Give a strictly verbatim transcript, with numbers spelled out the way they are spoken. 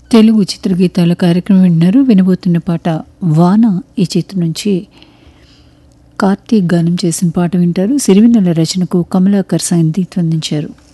తెలుగు చిత్రగీతాల కార్యక్రమం విన్నారు. వినబోతున్న పాట వాన ఈ చిత్రం నుంచి కార్తీక్ గానం చేసిన పాట వింటారు. సిరివెన్నెల రచనకు కమలాకర్ సంగీతం అందించారు.